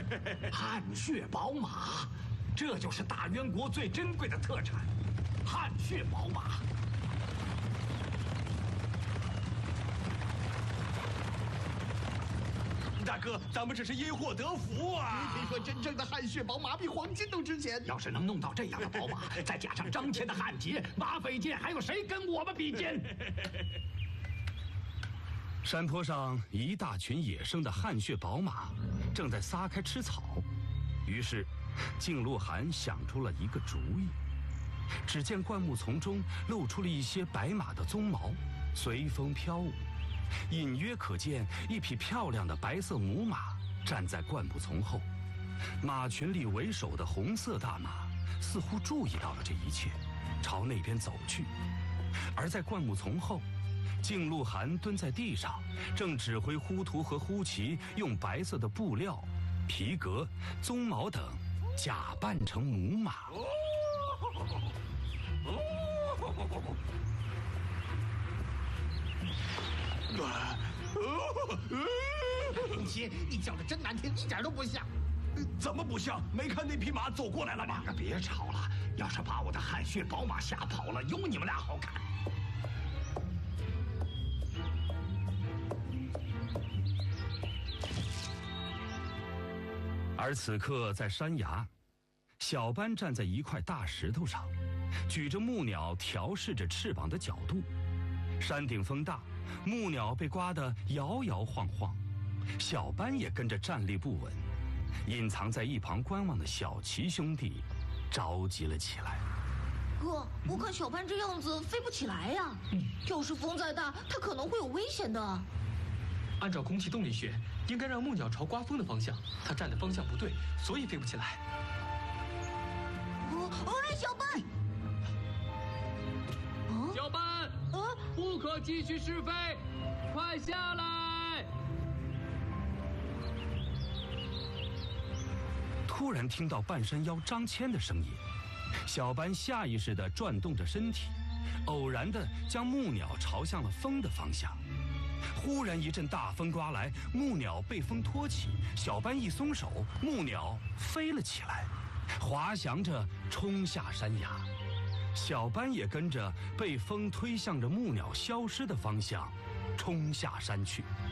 汗血宝马，这就是大渊国最珍贵的特产——汗血宝马。 大哥，咱们这是因祸得福啊！ 听说真正的汗血宝马比黄金都值钱。 要是能弄到这样的宝马，再加上张骞的汉铁、马匪剑，还有谁跟我们比肩？ 山坡上一大群野生的汗血宝马正在撒开吃草，于是靖路寒想出了一个主意。只见灌木丛中露出了一些白马的鬃毛，随风飘舞，隐约可见一匹漂亮的白色母马站在灌木丛后。马群里为首的红色大马似乎注意到了这一切，朝那边走去。而在灌木丛后，靖路寒蹲在地上，正指挥呼图和呼奇用白色的布料、皮革、鬃毛等假扮成母马。 红旗，你叫的真难听，一点都不像。 怎么不像？没看那匹马走过来了吗？ 别吵了，要是把我的汗血宝马吓跑了，有你们俩好看。 而此刻在山崖，小班站在一块大石头上，举着木鸟调试着翅膀的角度。山顶风大，木鸟被刮得摇摇晃晃，小班也跟着站立不稳。隐藏在一旁观望的小齐兄弟着急了起来。 哥，我看小班这样子飞不起来呀。要是风再大，它可能会有危险的。 按照空气动力学，应该让木鸟朝刮风的方向，它站的方向不对，所以飞不起来。 小班， 小班，不可继续试飞，快下来！ 突然听到半山腰张骞的声音，小班下意识地转动着身体，偶然地将木鸟朝向了风的方向。忽然一阵大风刮来，木鸟被风托起，小班一松手，木鸟飞了起来，滑翔着冲下山崖。小班也跟着被风推向着木鸟消失的方向冲下山去。